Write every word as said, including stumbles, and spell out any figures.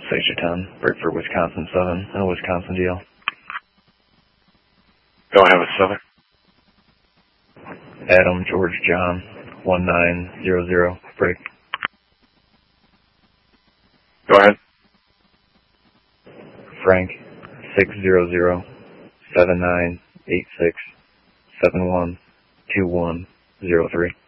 Section ten, Birdford, Wisconsin seven, and Wisconsin Jail. Go ahead with seven. Adam George John, one nine zero zero, break. Go ahead. Frank, six zero zero, seven nine eight six, seven one two one zero three.